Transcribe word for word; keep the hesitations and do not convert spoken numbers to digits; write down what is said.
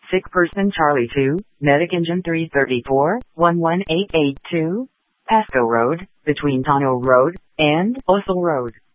Sick person Charlie two, Medic Engine three thirty-four, one one eight eight two, Pasco Road, between Tano Road and Osel Road.